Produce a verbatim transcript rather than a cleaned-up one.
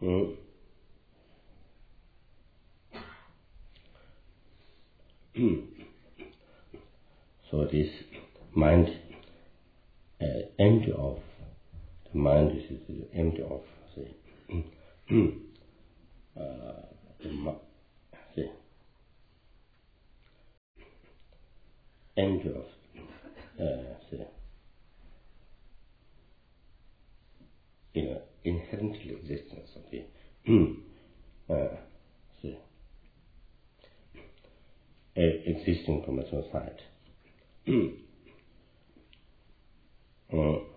Mm. So this mind uh, empty of the mind is empty of see, uh, the, see, empty of uh, see, you know, inherently existence of the uh, see, existing from its own side. Mm.